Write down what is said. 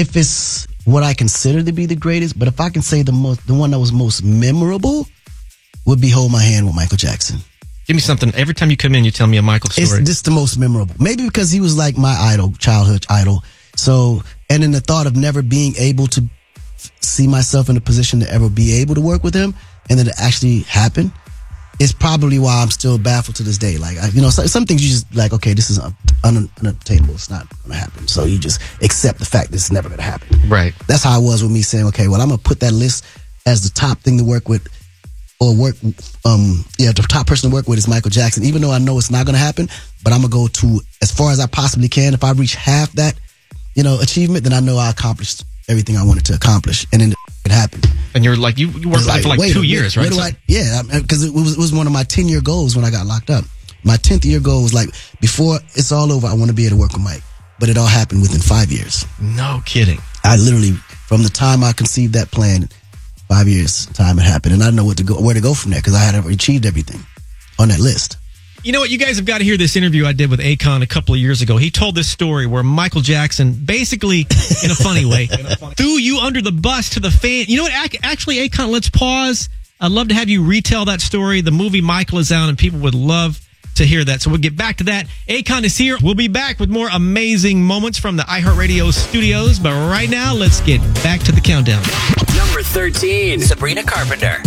if it's what I consider to be the greatest, but if I can say the one that was most memorable would be Hold My Hand with Michael Jackson. Give me something. Every time you come in, you tell me a Michael story. It's just the most memorable. Maybe because he was like my idol, childhood idol. So, and in the thought of never being able to see myself in a position to ever be able to work with him, and then it actually happened, is probably why I'm still baffled to this day. Like, some things you just like, okay, this is unattainable. It's not going to happen. So you just accept the fact that it's never going to happen. Right. That's how I was with me saying, okay, well, I'm going to put that list as the top thing to work with. The top person to work with is Michael Jackson, even though I know it's not going to happen, but I'm going to go to as far as I possibly can. If I reach half that, achievement, then I know I accomplished everything I wanted to accomplish. And then it happened. And you're like, you worked on it for like 2 years, right? Because it was one of my 10-year goals when I got locked up. My 10th year goal was like, before it's all over, I want to be able to work with Mike. But it all happened within 5 years. No kidding. I literally, from the time I conceived that plan, 5 years time it happened, and I didn't know where to go from there because I had achieved everything on that list. You know what? You guys have got to hear this interview I did with Akon a couple of years ago. He told this story where Michael Jackson, basically, in a funny way, threw you under the bus to the fan. You know what? Actually, Akon, let's pause. I'd love to have you retell that story. The movie Michael is out, and people would love to hear that. So we'll get back to that. Akon is here. We'll be back with more amazing moments from the iHeartRadio studios. But right now, let's get back to the countdown. Number 13, Sabrina Carpenter.